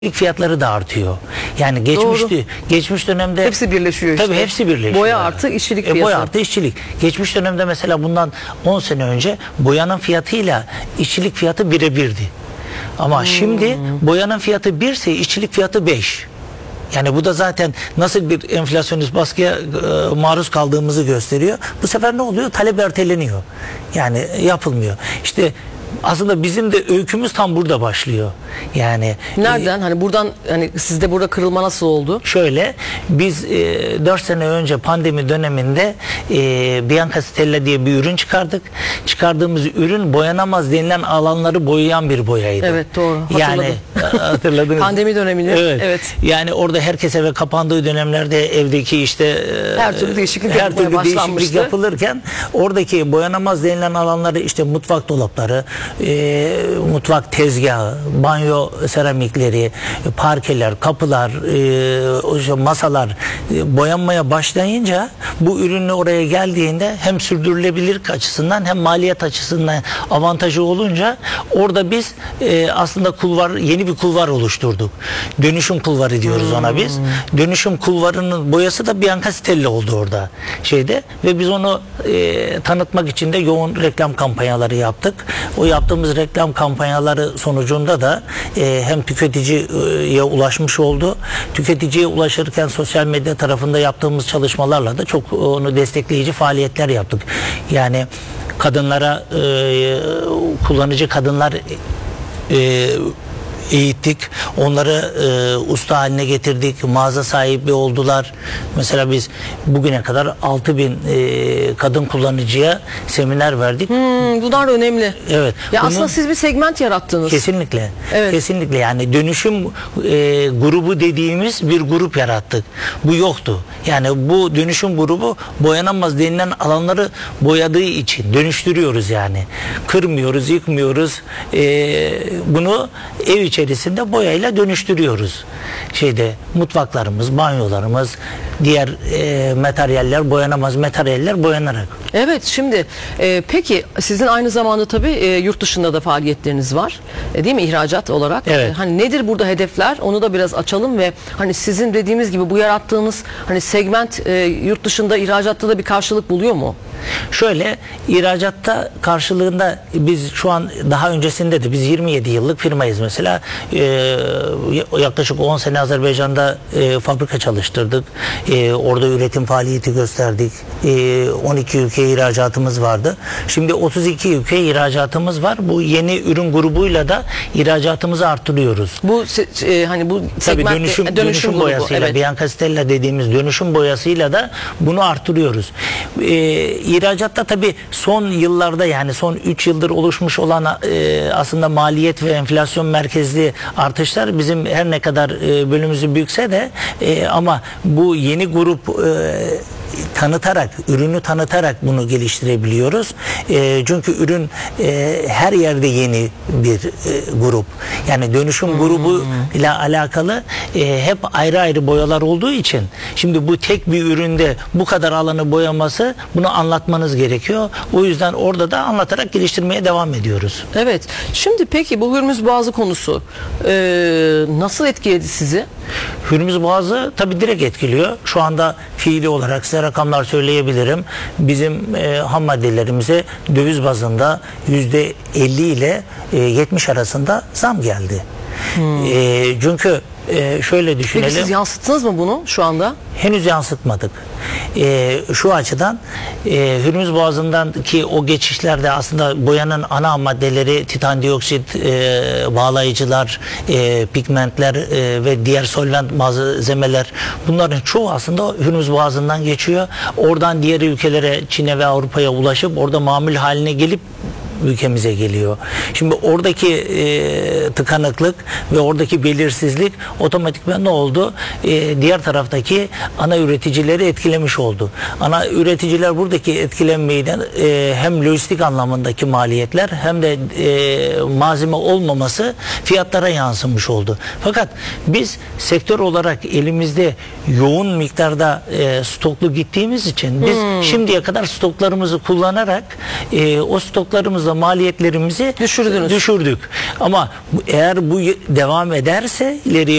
fiyatları da artıyor. Yani geçmiş dönemde hepsi birleşiyor işte. Tabii hepsi birleşiyor. Boya artı işçilik fiyatı. Boya artı işçilik. Geçmiş dönemde mesela bundan 10 sene önce boyanın fiyatıyla işçilik fiyatı birebirdi. Ama şimdi boyanın fiyatı 1 ise işçilik fiyatı 5. Yani bu da zaten nasıl bir enflasyonist baskıya maruz kaldığımızı gösteriyor. Bu sefer ne oluyor? Talep erteleniyor. Yani yapılmıyor. İşte aslında bizim de öykümüz tam burada başlıyor. Yani nereden? Hani buradan, hani sizde burada kırılma nasıl oldu? Şöyle, biz 4 sene önce pandemi döneminde Bianca Stella diye bir ürün çıkardık. Çıkardığımız ürün boyanamaz denilen alanları boyayan bir boyaydı. Evet, doğru. Hatırladım. Yani hatırladınız. Pandemi döneminde. Evet. Yani orada herkes eve kapandığı dönemlerde evdeki işte her türlü değişiklik yapılırken oradaki boyanamaz denilen alanları işte mutfak dolapları, mutfak tezgahı, banyo seramikleri, parkeler, kapılar, masalar boyanmaya başlayınca bu ürünle oraya geldiğinde hem sürdürülebilirlik açısından hem maliyet açısından avantajı olunca orada biz aslında yeni bir kulvar oluşturduk. Dönüşüm kulvarı diyoruz ona biz. Dönüşüm kulvarının boyası da Bianca Stella oldu orada ve biz onu tanıtmak için de yoğun reklam kampanyaları yaptık. O yaptığımız reklam kampanyaları sonucunda da hem tüketiciye ulaşmış oldu. Tüketiciye ulaşırken sosyal medya tarafında yaptığımız çalışmalarla da çok onu destekleyici faaliyetler yaptık. Yani kadınlara, kullanıcı kadınlar eğittik. Onları usta haline getirdik. Mağaza sahibi oldular. Mesela biz bugüne kadar 6000 kadın kullanıcıya seminer verdik. Bunlar önemli. Evet. Ya aslında siz bir segment yarattınız. Kesinlikle. Evet. Kesinlikle. Yani dönüşüm grubu dediğimiz bir grup yarattık. Bu yoktu. Yani bu dönüşüm grubu boyanamaz denilen alanları boyadığı için dönüştürüyoruz yani. Kırmıyoruz, yıkmıyoruz. Bunu ev içerisinde boyayla dönüştürüyoruz. Mutfaklarımız, banyolarımız, diğer materyaller, boyanamaz materyaller boyanarak. Evet, şimdi peki sizin aynı zamanda tabii yurt dışında da faaliyetleriniz var. Değil mi, ihracat olarak? Evet. Hani nedir burada hedefler? Onu da biraz açalım ve hani sizin dediğimiz gibi bu yarattığınız hani segment yurt dışında, ihracatta da bir karşılık buluyor mu? Şöyle, ihracatta karşılığında biz şu an daha öncesinde de biz 27 yıllık firmayız mesela. Yaklaşık 10 sene Azerbaycan'da fabrika çalıştırdık. Orada üretim faaliyeti gösterdik. 12 ülkeye ihracatımız vardı. Şimdi 32 ülkeye ihracatımız var. Bu yeni ürün grubuyla da ihracatımızı artırıyoruz. Bu hani bu tabii dönüşüm boyasıyla, evet. Bianca Stella dediğimiz dönüşüm boyasıyla da bunu artırıyoruz. İhracatta tabii son yıllarda, yani son 3 yıldır oluşmuş olan aslında maliyet ve enflasyon merkezli artışlar bizim her ne kadar bölümümüzü büyükse de ama bu yeni grup ürünü tanıtarak bunu geliştirebiliyoruz. Çünkü ürün her yerde yeni bir grup. Yani dönüşüm grubu ile alakalı hep ayrı ayrı boyalar olduğu için şimdi bu tek bir üründe bu kadar alanı boyaması, bunu anlatmanız gerekiyor. O yüzden orada da anlatarak geliştirmeye devam ediyoruz. Evet. Şimdi peki bu Hürmüz Boğazı konusu nasıl etkiledi sizi? Hürmüz Boğazı tabii direkt etkiliyor. Şu anda fiili olarak size rakamlar söyleyebilirim. Bizim ham maddelerimize döviz bazında %50 ile 70 arasında zam geldi. Çünkü şöyle düşünelim. Peki siz yansıttınız mı bunu şu anda? Henüz yansıtmadık. Şu açıdan Hürmüz Boğazı'ndan ki o geçişlerde aslında boyanın ana maddeleri titandioksit, bağlayıcılar, pigmentler ve diğer solvent malzemeler, bunların çoğu aslında Hürmüz Boğazı'ndan geçiyor. Oradan diğer ülkelere, Çin'e ve Avrupa'ya ulaşıp orada mamul haline gelip ülkemize geliyor. Şimdi oradaki tıkanıklık ve oradaki belirsizlik otomatikman ne oldu? Diğer taraftaki ana üreticileri etkilemiş oldu. Ana üreticiler buradaki etkilenmeyden hem lojistik anlamındaki maliyetler hem de malzeme olmaması fiyatlara yansımış oldu. Fakat biz sektör olarak elimizde yoğun miktarda stoklu gittiğimiz için biz şimdiye kadar stoklarımızı kullanarak o stoklarımızla fazla maliyetlerimizi düşürdük. Ama eğer bu devam ederse ileriye